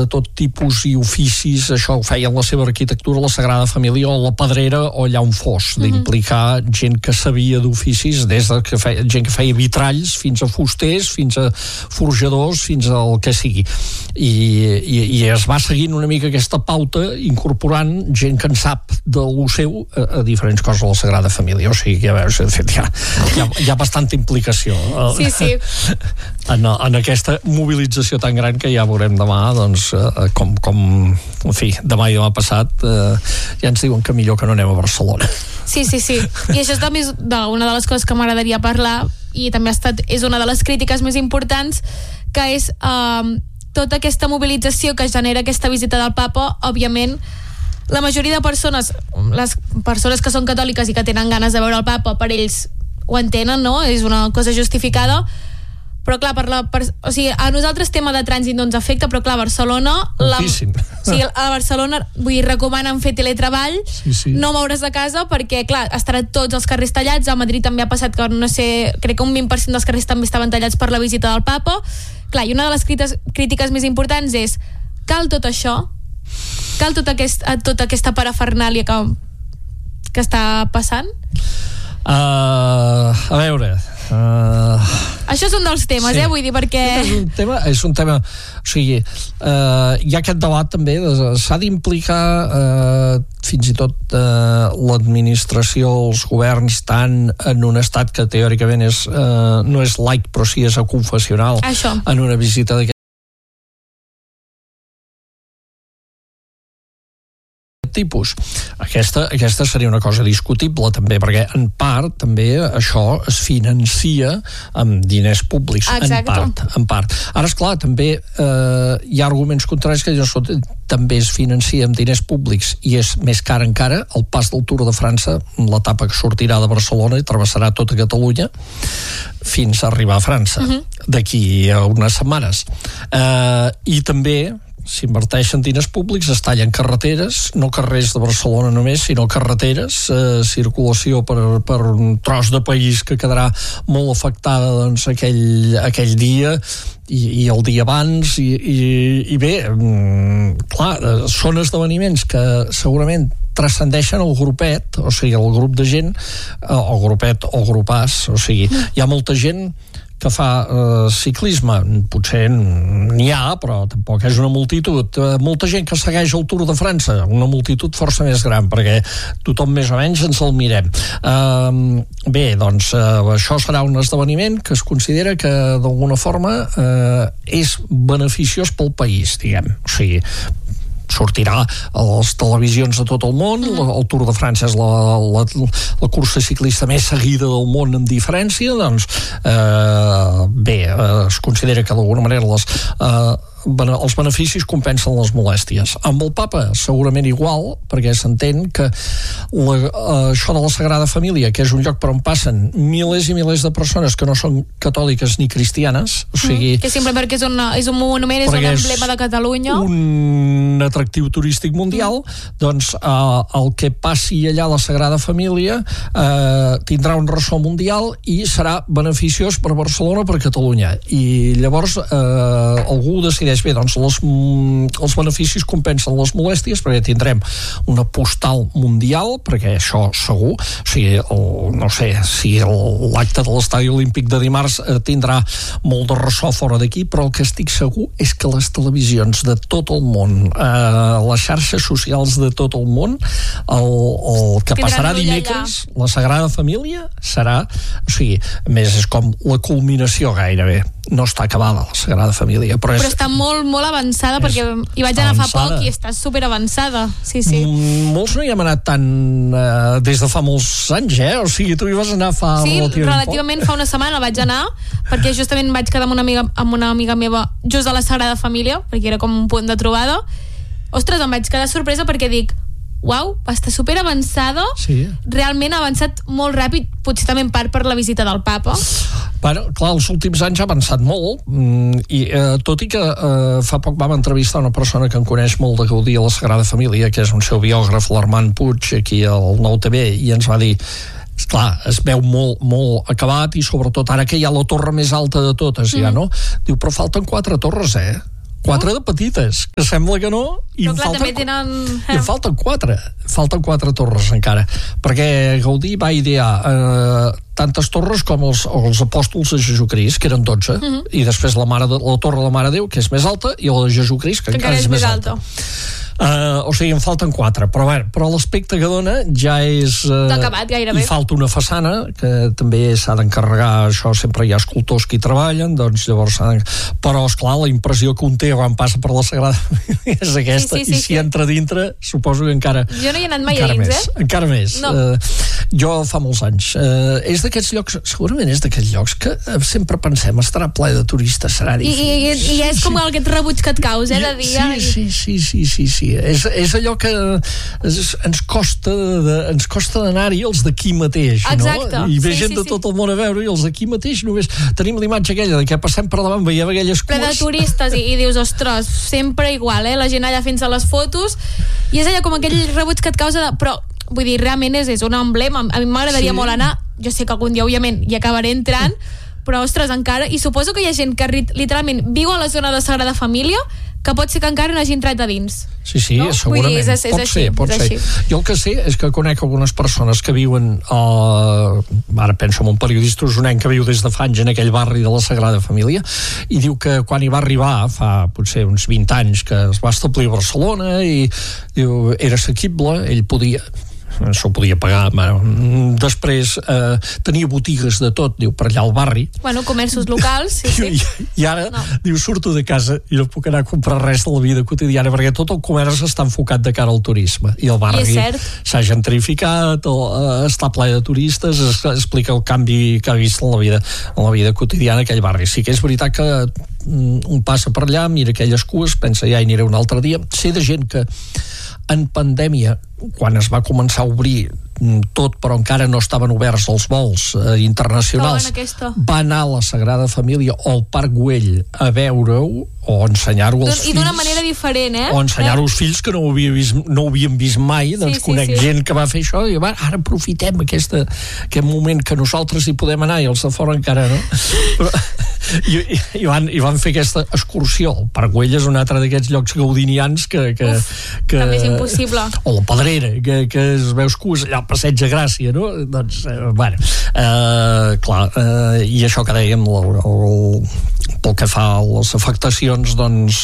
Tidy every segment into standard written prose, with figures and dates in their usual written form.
de tot tipus i oficis, això ho feia en la seva arquitectura la Sagrada Família o la Pedrera o allà on fos, d'implicar gent que sabia d'oficis, des de gent que feia vitralls fins a fusters, fins a forjadors, fins al que sigui. I es va seguint una mica aquesta pauta, incorporant gent que en sap de lo seu a diferents coses de la Sagrada Família. O sigui, ja veus, de fet, hi ha bastanta implicació en aquesta mobilització tan gran que ja veurem demà, doncs, com en fi, demà i demà passat ja ens diuen que millor que no anem a Barcelona. Sí. I això també és una de les coses que m'agradaria parlar, i també és una de les crítiques més importants, que és tota aquesta mobilització que genera aquesta visita del papa. Òbviament, la majoria de persones, les persones que són catòliques i que tenen ganes de veure el papa, per ells ho entenen, no? És una cosa justificada. Però clar, o sigui, a nosaltres tema de trànsit no ens afecta, però clar, a Barcelona a Barcelona, vull dir, recomanen fer teletreball, no moure's de casa, perquè clar, estaran tots els carrers tallats. A Madrid també ha passat que, no sé, crec que un 20% dels carrers també estaven tallats per la visita del papa. Clar, i una de les crítiques més importants és: cal tot això? Cal tota aquesta parafernàlia que està passant? A veure... Això és un dels temes, vull dir, perquè... És un tema, o sigui, hi ha aquest debat també, s'ha d'implicar fins i tot l'administració, els governs, tant en un estat que teòricament no és laic, però sí és aconfessional, en una visita d'aquest tipus. Aquesta seria una cosa discutible també, perquè en part també això es financia amb diners públics. En part. Ara, esclar, també hi ha arguments contraris que diuen: també es financia amb diners públics i és més car encara el pas del Tour de França, l'etapa que sortirà de Barcelona i travessarà tota Catalunya fins a arribar a França, d'aquí a unes setmanes. I també s'inverteixen diners públics, es tallen carreteres, no carrers de Barcelona només, sinó carreteres, circulació per un tros de país que quedarà molt afectada, doncs, aquell dia i el dia abans, i bé, clar, són esdeveniments que segurament transcendeixen el grupet, o sigui, el grup de gent, el grupet o grupàs, o sigui, hi ha molta gent que fa ciclisme, potser n'hi ha, però tampoc és una multitud. Molta gent que segueix el Tour de França, una multitud força més gran, perquè tothom més o menys ens el mirem. Bé, doncs això serà un esdeveniment que es considera que d'alguna forma és beneficiós pel país, diguem. O sigui, sortirà a les televisions de tot el món. El Tour de França és la cursa ciclista més seguida del món amb diferència, doncs bé, es considera que d'alguna manera els beneficis compensen les molèsties. Amb el papa segurament igual, perquè s'entén que això de la Sagrada Família, que és un lloc per on passen milers i milers de persones que no són catòliques ni cristianes, o sigui... Que sempre perquè és un monument, és un emblema de Catalunya. Un atractiu turístic mundial, doncs el que passi allà a la Sagrada Família tindrà un ressò mundial i serà beneficiós per Barcelona, per Catalunya. I llavors algú decideix, bé, doncs els beneficis compensen les molèsties, perquè tindrem una postal mundial, perquè això segur, o sigui, no sé si l'acte de l'Estadi Olímpic de dimarts tindrà molt de ressò fora d'aquí, però el que estic segur és que les televisions de tot el món, les xarxes socials de tot el món, el que passarà dimecres, la Sagrada Família serà, o sigui, a més és com la culminació gairebé. No està acabada la Sagrada Família, però està molt, molt avançada, perquè hi vaig anar fa poc i està super avançada. Sí. Molts no hi hem anat tant des de fa molts anys, o sigui, tu hi vas anar fa relativament fa una setmana vaig anar, perquè justament vaig quedar amb una amiga meva just a la Sagrada Família, perquè era com un punt de trobada. Ostres, em vaig quedar sorpresa perquè dic, uau, està super avançada, realment ha avançat molt ràpid, potser també en part per la visita del papa. Bueno, clar, els últims anys ha avançat molt, i tot i que fa poc vam entrevistar una persona que en coneix molt de gaudir a la Sagrada Família, que és un seu biògraf, l'Armand Puig, aquí al Nou TV, i ens va dir, esclar, es veu molt, molt acabat, i sobretot ara que hi ha la torre més alta de totes, ja, no? Diu, però falten 4 torres, 4 de petites, que sembla que no, i però clar, també tenen... I en falten 4 torres encara, perquè Gaudí va idear tantes torres com els apòstols de Jesucrist, que eren 12, i després la torre de la Mare de Déu, que és més alta, i la de Jesucrist, que encara és més alta. O sigui, en falten 4, però l'aspecte que dona ja és... acabat, gairebé. I falta una façana, que també s'ha d'encarregar, això sempre hi ha escultors que hi treballen, doncs llavors però, esclar, la impressió que un té quan passa per la Sagrada Família és aquesta, i si entra dintre, suposo que encara... Jo no hi he anat mai a dins, Encara més. No. Jo fa molts anys. És d'aquests llocs, segurament és d'aquests llocs que sempre pensem, estarà ple de turistes, serà difícil. I és com aquest rebuig que et causa, de dir... Sí. És allò que ens costa d'anar-hi els d'aquí mateix, exacte. No? I ve gent de tot el món a veure, i els d'aquí mateix només tenim l'imatge aquella de que passem per davant, veiem aquelles cues... Ple de turistes i dius, ostres, sempre igual, la gent allà fent-se les fotos, i és allò com aquell rebuig que et causa de... Però, vull dir, realment és un emblema, a mi m'agradaria molt anar, jo sé que algun dia, òbviament, hi acabaré entrant, però, ostres, encara, i suposo que hi ha gent que literalment viu a la zona de Sagrada Família, que pot ser que encara no hagi entrat a dins. Sí, no? Segurament. Dir, pot ser. Jo el que sé és que conec algunes persones que viuen ara penso en un periodista usonenc que viu des de fa anys en aquell barri de la Sagrada Família, i diu que quan hi va arribar fa potser uns 20 anys que es va establir a Barcelona, i diu, era assequible, ell s'ho podia pagar, després tenia botigues de tot, diu, per allà al barri, comerços locals, sí. I ara, diu, surto de casa i no puc anar a comprar res de la vida quotidiana, perquè tot el comerç està enfocat de cara al turisme, i el barri s'ha gentrificat, està ple de turistes, explica el canvi que ha vist en la vida quotidiana aquell barri. Sí que és veritat que un passa per allà, mira aquelles cues, pensa, ja hi aniré un altre dia. Sé de gent que en pandèmia, quan es va començar a obrir tot, però encara no estaven oberts els vols internacionals, va anar a la Sagrada Família o al Parc Güell a veure-ho, o ensenyar-ho als fills. I d'una manera diferent, O ensenyar-ho als fills que no ho havien vist mai, doncs conec gent que va fer això, i ara aprofitem aquest moment que nosaltres hi podem anar, i els de fora encara no. I van fer aquesta excursió. El Parc Güell és un altre d'aquests llocs gaudinians que també és impossible. O la Pedrera, que es veus cues allà al Passeig de Gràcia, no? Doncs, clar, i això que dèiem, pel que fa a les afectacions, doncs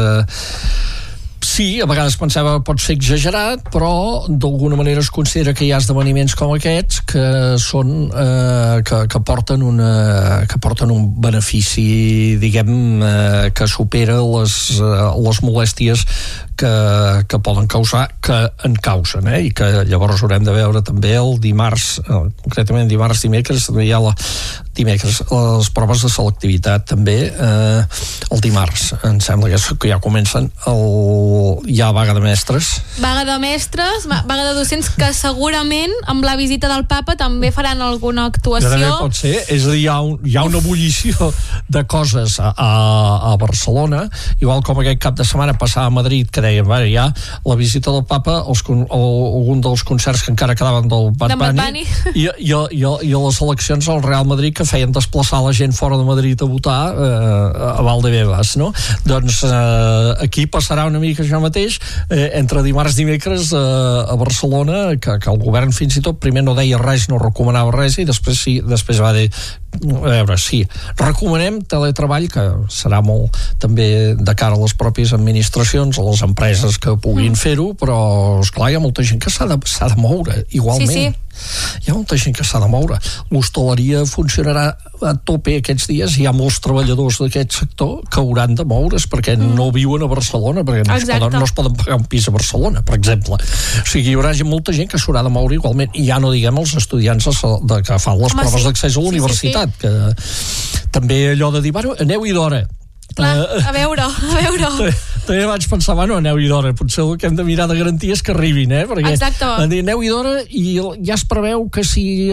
sí, a vegades pensava pot ser exagerat, però d'alguna manera es considera que hi ha esdeveniments com aquests que són que porten un benefici, diguem, que supera les molèsties que poden causar, que en causen, i que llavors haurem de veure també el dimarts, concretament dimecres, també hi ha les proves de selectivitat també el dimarts, em sembla que ja comencen hi ha vaga de mestres, vaga de docents, que segurament amb la visita del papa també faran alguna actuació. També pot ser, és a dir, hi ha una ebullició de coses a Barcelona, igual com aquest cap de setmana passava a Madrid, que deien, hi ha la visita del papa, algun dels concerts que encara quedaven del Bad Bunny, i les eleccions al Real Madrid, que feien desplaçar la gent fora de Madrid a votar a Valdebebas, no? Doncs aquí passarà una mica això mateix, entre dimarts i dimecres a Barcelona, que el govern fins i tot primer no deia res, no recomanava res, i després va dir, a veure, sí, recomanem teletreball, que serà molt també de cara a les pròpies administracions, a les empreses que puguin fer-ho, però esclar, hi ha molta gent que s'ha de moure igualment. Sí. Hi ha molta gent que s'ha de moure. L'hostaleria funcionarà a tope aquests dies, hi ha molts treballadors d'aquest sector que hauran de moure's perquè no viuen a Barcelona, perquè no es poden pagar un pis a Barcelona, per exemple. O sigui, hi haurà molta gent que s'haurà de moure igualment, i ja no diguem els estudiants que fan les proves d'accés a la universitat, que també allò de dir, aneu-hi d'hora. Clar, a veure. També vaig pensar, aneu-hi d'hora, potser el que hem de mirar de garantia és que arribin, perquè aneu-hi d'hora, i ja es preveu que si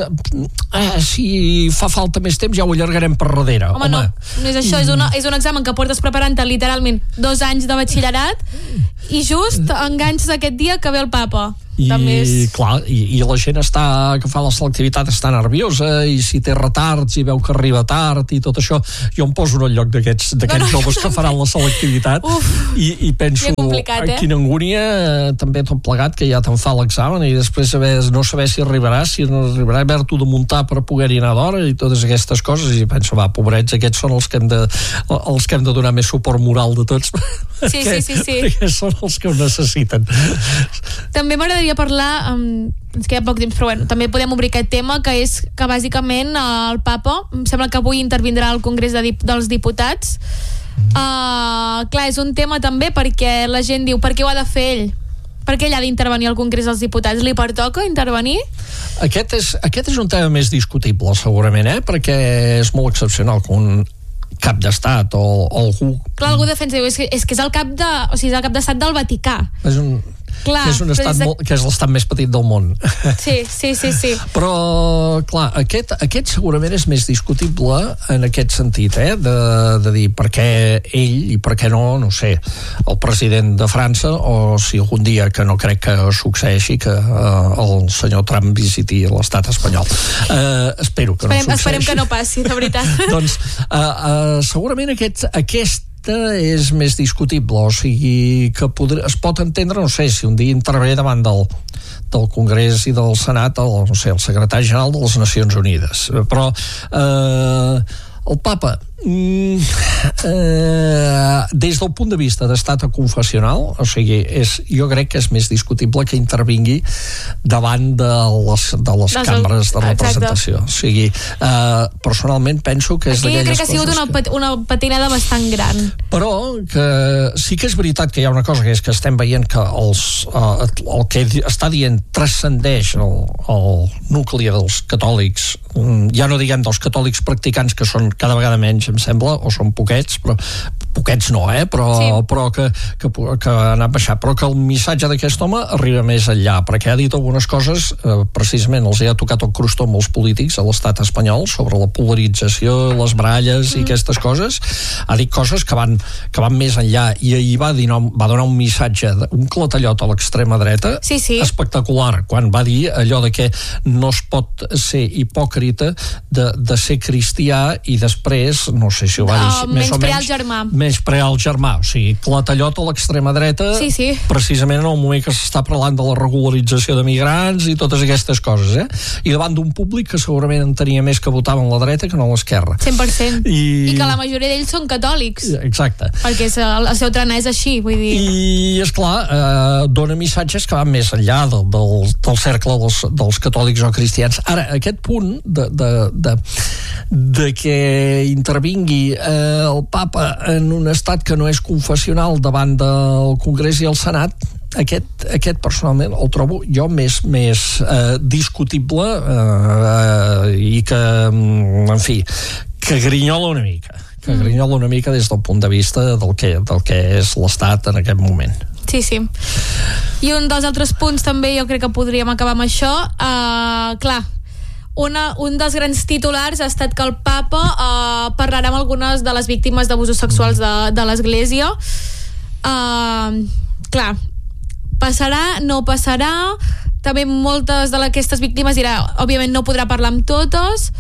fa falta més temps ja ho allargarem per darrere. Home, no és això, és un examen que portes preparant-te literalment 2 anys de batxillerat, i just enganxes aquest dia que ve el papa. I la gent que fa la selectivitat està nerviosa, i si té retards i veu que arriba tard i tot això, jo em poso en el lloc d'aquests joves que faran la selectivitat i penso, quina angúnia, també tot plegat, que ja te'n fa l'examen i després no saber si arribarà, haver-t'ho de muntar per poder-hi anar d'hora i totes aquestes coses, i penso, pobrets, aquests són els que hem de donar més suport moral de tots. Sí. Perquè són els que ho necessiten. També m'agradaria parlar, ens queda poc temps, però bueno, també podem obrir aquest tema, que és que bàsicament el papa, em sembla que avui intervindrà al Congrés dels Diputats. Clar, és un tema també perquè la gent diu, per què ho ha de fer ell? Per què ell ha d'intervenir al Congrés dels Diputats? Li pertoca intervenir? Aquest és un tema més discutible, segurament, perquè és molt excepcional que un cap d'estat o algú... Clar, algú defensa, diu, és que és el cap d'estat del Vaticà. Que és l'estat més petit del món. Sí. Però, clar, aquest segurament és més discutible en aquest sentit, de dir per què ell i per què no sé, el president de França, o si algun dia, que no crec que succeeixi, que el senyor Trump visiti l'estat espanyol. Espero que no succeeixi. Esperem que no passi, de veritat. Doncs, segurament aquest és més discutible, o sigui que es pot entendre, no sé, si un dia intervé davant del Congrés i del Senat el secretari general de les Nacions Unides, però el papa des del punt de vista d'estat confessional, o sigui, jo crec que és més discutible que intervingui davant de les cambres de representació. O sigui, personalment penso que és d'aquelles coses... Aquí crec que ha sigut una patinada bastant gran. Però que sí que és veritat que hi ha una cosa, que és que estem veient que el que està dient transcendeix el nucli dels catòlics, ja no diguem dels catòlics practicants, que són cada vegada menys, em sembla, o són poquets, però poquets no, però que han anat baixant, però que el missatge d'aquest home arriba més enllà, perquè ha dit algunes coses, precisament els ha tocat el crostó amb els polítics a l'estat espanyol sobre la polarització, les baralles i aquestes coses. Ha dit coses que van més enllà, i ahir va donar un missatge, un clatellot a l'extrema dreta espectacular, quan va dir allò de que no es pot ser hipòcrita de ser cristià i després, no sé si ho va dir més o menys, menysprear el germà, o sigui, clatellot a l'extrema dreta, precisament en el moment que s'està parlant de la regularització de migrants i totes aquestes coses, i davant d'un públic que segurament en tenia més que votaven la dreta que no l'esquerra. 100%. I que la majoria d'ells són catòlics. Exacte. Perquè el seu tranar és així, vull dir... I, esclar, dona missatges que van més enllà del cercle dels catòlics o cristians. Ara, aquest punt de que intervingui el papa en un estat que no és confessional davant del Congrés i el Senat, aquest personalment el trobo jo més discutible, i que, en fi, que grinyola una mica des del punt de vista del que és l'estat en aquest moment. Sí. I un dels altres punts també, jo crec que podríem acabar amb això, clar, un dels grans titulars ha estat que el papa parlarà amb algunes de les víctimes d'abusos sexuals de l'Església. Clar, passarà, no passarà, també moltes d'aquestes víctimes dirà, òbviament no podrà parlar amb totes.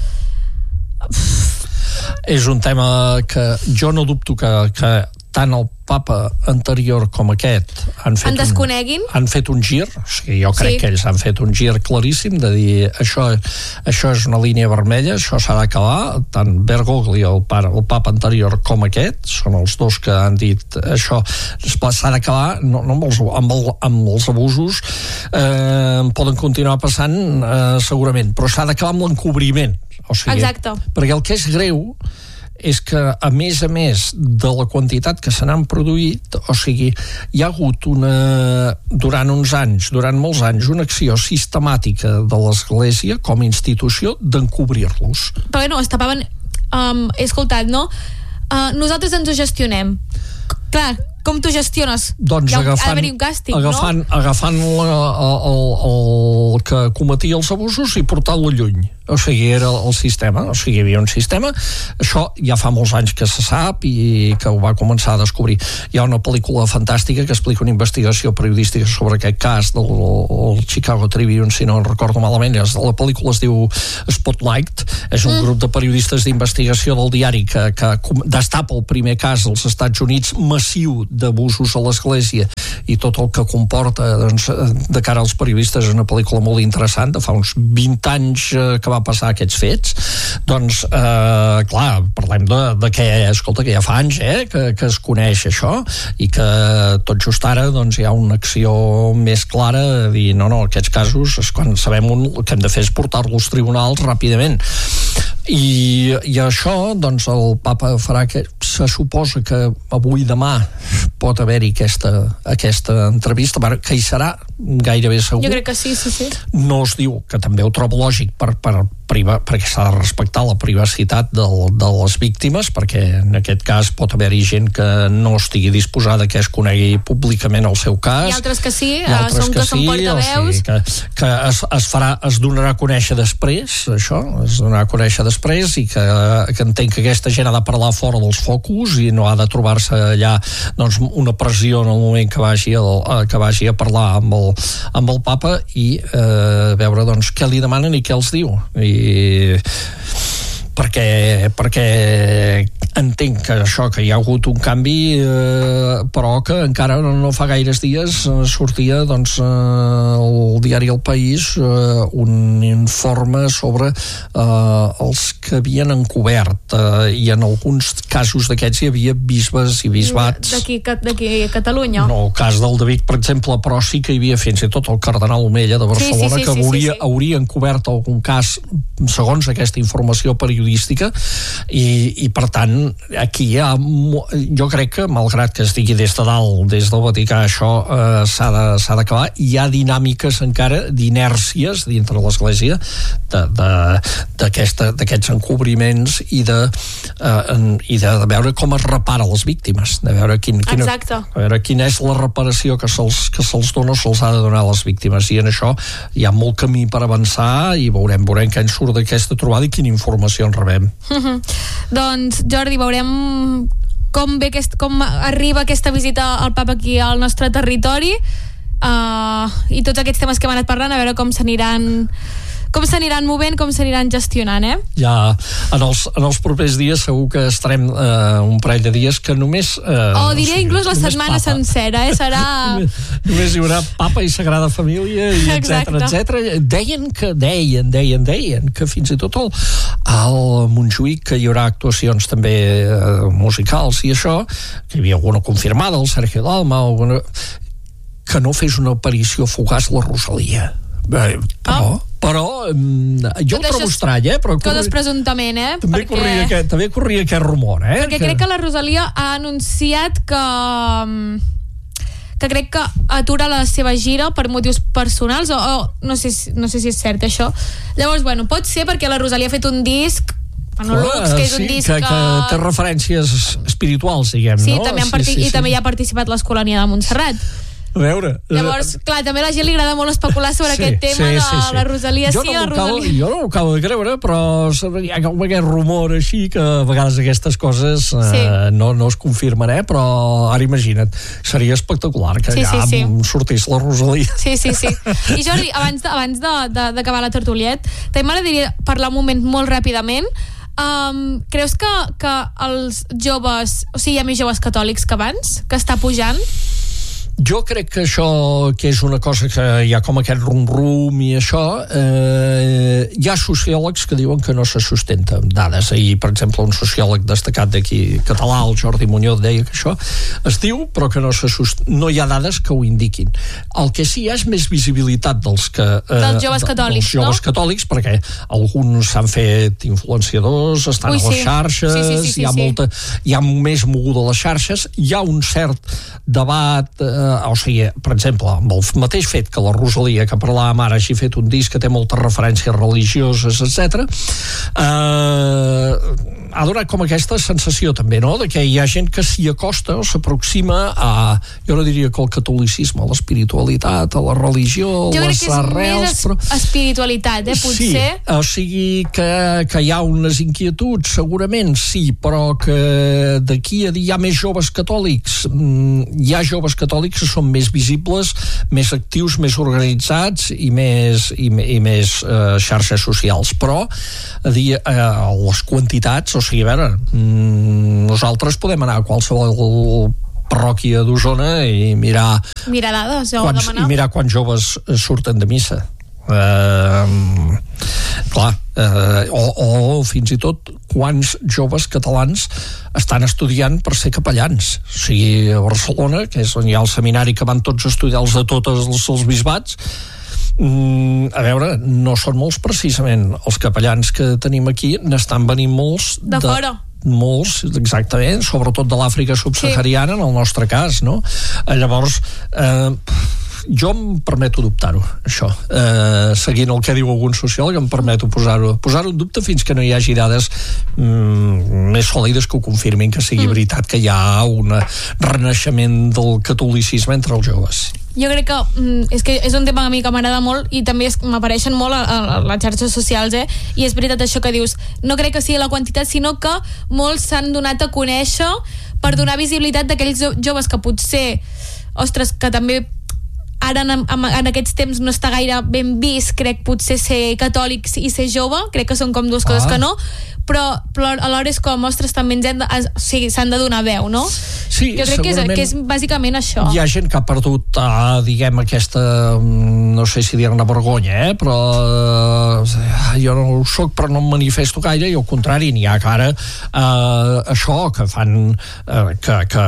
És un tema que jo no dubto que tant el papa anterior com aquest han fet un gir, o sigui, jo crec que ells han fet un gir claríssim de dir això és una línia vermella, això s'ha d'acabar. Tant Bergoglio, el papa anterior, com aquest són els dos que han dit això s'ha d'acabar, no amb els abusos poden continuar passant segurament, però s'ha d'acabar amb l'encobriment, o sigui, perquè el que és greu és que, a més de la quantitat que se n'han produït, o sigui, hi ha hagut durant molts anys, una acció sistemàtica de l'Església com a institució d'encobrir-los. Però bueno, es tapaven, he escoltat, no? Nosaltres ens ho gestionem. clar, com tu gestiones? Doncs ha d'haver-hi un càstig, agafant el que cometia els abusos i portant-lo lluny. O sigui, era el sistema, o sigui, hi havia un sistema. Això ja fa molts anys que se sap i que ho va començar a descobrir. Hi ha una pel·lícula fantàstica que explica una investigació periodística sobre aquest cas del Chicago Tribune, si no recordo malament. La pel·lícula es diu Spotlight. És un grup de periodistes d'investigació del diari que destapa el primer cas als Estats Units massiu d'abusos a l'Església i tot el que comporta, doncs, de cara als periodistes. És una pel·lícula molt interessant, de fa uns 20 anys que va passar aquests fets. Doncs, clar, parlem de que, escolta, que ja fa anys que es coneix això i que tot just ara doncs, hi ha una acció més clara de dir, no, aquests casos, quan sabem el que hem de fer és portar-los als tribunals ràpidament. I això, doncs, el papa farà que se suposa que avui demà pot haver-hi aquesta entrevista, que hi serà gairebé segur. Jo crec que sí. No es diu, que també ho trobo lògic perquè s'ha de respectar la privacitat de les víctimes, perquè en aquest cas pot haver-hi gent que no estigui disposada que es conegui públicament el seu cas. I altres que sí, són portaveus. O sigui, que es donarà a conèixer després, això, es donarà a conèixer després i que entenc que aquesta gent ha de parlar fora dels focus i no ha de trobar-se allà doncs, una pressió en el moment que vagi a parlar amb el papa i veure doncs, què li demanen i què els diu. Perquè entenc que això, que hi ha hagut un canvi, però que encara no fa gaires dies sortia doncs, el diari El País un informe sobre els que havien encobert i en alguns casos d'aquests hi havia bisbes i bisbats d'aquí a Catalunya. No, el cas del David, per exemple, però sí que hi havia fins i tot el cardenal Omella de Barcelona que hauria encobert algun cas segons aquesta informació periodística i per tant aquí hi ha, jo crec que malgrat que es digui des de dalt, des del Vaticà això s'ha d'acabar, hi ha dinàmiques encara d'inèrcies dintre l'Església d'aquests encobriments i de veure com es repara les víctimes, de veure quina és la reparació que se'ls dona o se'ls ha de donar a les víctimes, i en això hi ha molt camí per avançar i veurem què en surt d'aquesta trobada i quina informació en rebem. Doncs Jordi, veurem com arriba aquesta visita al papa aquí al nostre territori i tots aquests temes que hem anat parlant, a veure com s'aniran movent, com s'aniran gestionant, Ja, en els propers dies segur que estarem un parell de dies que només... diria inclús la setmana sencera, serà... Només hi haurà papa i Sagrada Família, i etcètera. Deien que fins i tot al Montjuïc que hi haurà actuacions també musicals i això, que hi havia alguna confirmada, el Sergio Dalma, que no fes una aparició fugaç la Rosalia. Però jo ho trobo estrany, però... Coses presumptament, També corria aquest rumor, Perquè crec que la Rosalia ha anunciat que crec que atura la seva gira per motius personals, o no sé si és cert això. Llavors, pot ser perquè la Rosalia ha fet un disc Lux, que és un disc que té referències espirituals, diguem, no? I també hi ha participat l'Escolania de Montserrat. A veure... Llavors, clar, també a la gent li agrada molt especular sobre aquest tema de la Rosalia jo no ho acabo de creure, però hi ha com aquest rumor així que a vegades aquestes coses no es confirmen, però ara imagina't, seria espectacular que sortís la Rosalia. Sí. I Jordi, abans d'acabar la tertuliet, també m'agradaria parlar un moment molt ràpidament. Creus que els joves, o sigui, hi ha més joves catòlics que abans, que està pujant? Jo crec que això, que és una cosa que hi ha com aquest rum-rum i això, hi ha sociòlegs que diuen que no se sustenta amb dades. Ahir, per exemple, un sociòleg destacat d'aquí, català, el Jordi Muñoz, deia que això es diu, però que no hi ha dades que ho indiquin. El que sí hi ha és més visibilitat dels joves catòlics, dels joves catòlics, perquè alguns s'han fet influenciadors, estan a les xarxes, hi ha més moguda a les xarxes, hi ha un cert debat, o sigui, per exemple, amb el mateix fet que la Rosalia, que parlàvem ara, hagi fet un disc que té moltes referències religioses, etc. ha donat com aquesta sensació també, no?, de que hi ha gent que s'hi acosta o s'aproxima a, jo no diria que al catolicisme, a l'espiritualitat, a la religió, a les arrels... Jo crec que és més espiritualitat, potser. Sí, o sigui que hi ha unes inquietuds, segurament, sí, però que d'aquí a dir hi ha més joves catòlics, hi ha joves catòlics que són més visibles, més actius, més organitzats i més xarxes socials, però a dir, les quantitats, o sigui, a veure, nosaltres podem anar a qualsevol parròquia d'Osona i mirar dades, quants joves surten de missa. Clar, o fins i tot quants joves catalans estan estudiant per ser capellans. O sigui, a Barcelona, que és on hi ha el seminari que van tots a estudiar els de tots els bisbats, a veure, no són molts precisament els capellans que tenim aquí, n'estan venint molts de fora. Molts, exactament, sobretot de l'Àfrica subsahariana, en el nostre cas, no? Llavors, jo em permeto dubtar-ho, això. Seguint el que diu algun sociòleg, em permeto posar-ho en dubte fins que no hi hagi dades més sòlides que ho confirmin, que sigui veritat que hi ha un renaixement del catolicisme entre els joves. Jo crec que és un tema a mi que m'agrada molt i també m'apareixen molt a les xarxes socials, i és veritat això que dius. No crec que sigui la quantitat, sinó que molts s'han donat a conèixer per donar visibilitat d'aquells joves que potser, ostres, que també ara en aquests temps no està gaire ben vist, crec, potser ser catòlic i ser jove, crec que són com dues coses que no, però alhora és com, ostres, també s'han de donar veu, no? Sí, jo crec que és bàsicament això. Hi ha gent que ha perdut, diguem, aquesta, no sé si dir-ne vergonya, però jo no ho soc, però no em manifesto gaire, i al contrari, n'hi ha que ara això que fan, que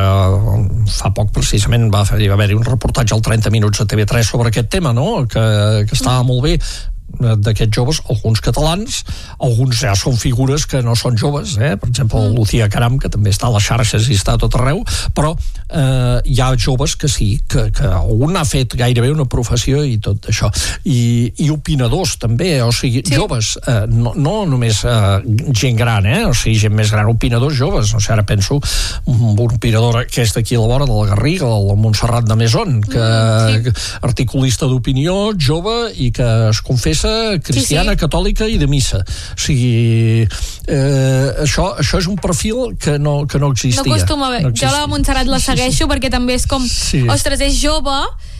fa poc precisament va haver-hi un reportatge al 30 minuts a TV3 sobre aquest tema, no?, que estava molt bé, d'aquests joves, alguns catalans, alguns ja són figures que no són joves, per exemple el Lucía Caram, que també està a les xarxes i està a tot arreu, però hi ha joves que sí, que un ha fet gairebé una professió i tot això, i opinadors també, o sigui, joves, no només gent gran, o sigui, gent més gran, opinadors joves, o sigui, ara penso en una opinadora que és d'aquí a la vora de la Garriga, la Montserrat de Mesón, que articulista d'opinió, jove, i que es confessa cristiana, catòlica i de missa. O sigui, això és un perfil que no existia. No acostuma a veure. Jo la Montserrat la segueixo perquè també és com, ostres, és jove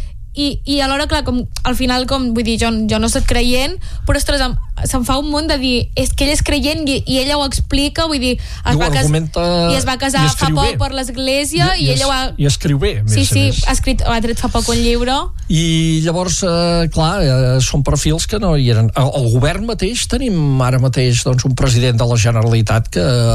i alhora, clar, com, al final, com, vull dir, jo no soc creient, però, ostres, se'm fa un munt de dir, és que ell és creient i ella ho explica, vull dir, es va casar fa poc per l'església i ella ho ha... I escriu bé, ha tret fa poc un llibre. I llavors, clar, són perfils que no hi eren. El govern mateix, tenim ara mateix doncs, un president de la Generalitat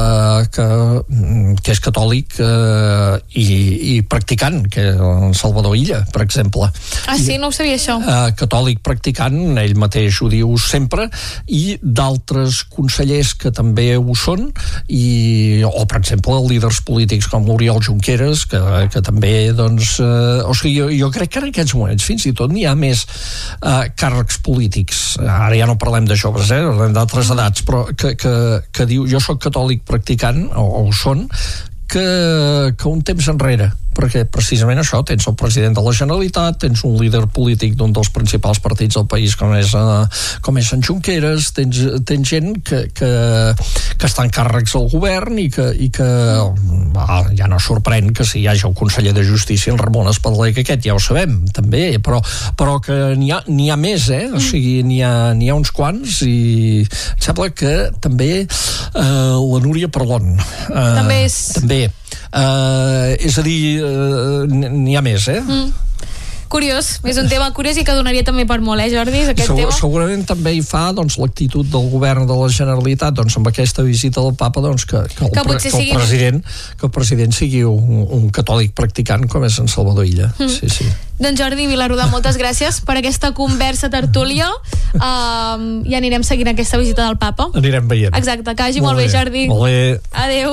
que és catòlic i practicant, que és el Salvador Illa, per exemple. Sí, no ho sabia això. Catòlic practicant, ell mateix ho diu sempre, i d'altres consellers que també ho són, o per exemple líders polítics com l'Oriol Junqueras, que també, doncs, o sigui, jo crec que en aquests moments fins i tot n'hi ha més càrrecs polítics, ara ja no parlem de joves, parlem d'altres edats, però que diu, jo soc catòlic practicant, o ho són, que un temps enrere, perquè precisament això, tens el president de la Generalitat, tens un líder polític d'un dels principals partits del país com és en Junqueras, tens gent que està en càrrecs al govern i que ja no sorprèn que si hi hagi el conseller de Justícia, el Ramon Espadaler, que aquest ja ho sabem també, però que n'hi ha més, o sigui, n'hi ha uns quants, i em sembla que també la Núria Perlon també és... és a dir, n'hi ha més, Curiós, és un tema curiós i que donaria també per molt, Jordi, aquest tema? Segurament també hi fa, doncs, l'actitud del govern de la Generalitat, doncs, amb aquesta visita del papa, doncs, que el president sigui un catòlic practicant com és en Salvador Illa. Sí. Doncs Jordi Vilarrodà, moltes gràcies per aquesta conversa tertúlia, i anirem seguint aquesta visita del papa. Anirem veient. Exacte, que vagi molt bé, Jordi. Molt bé. Adéu.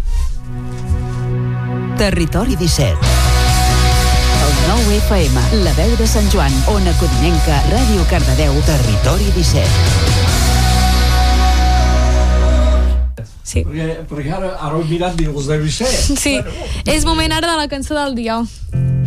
Territori 17. El 9FM, la veu de Sant Joan, Ona Codinenca, Ràdio Cardedeu, Territori 17. Sí. Perquè ara ho he mirat, dius, deu ser. Sí, és moment ara de la cançó del dia.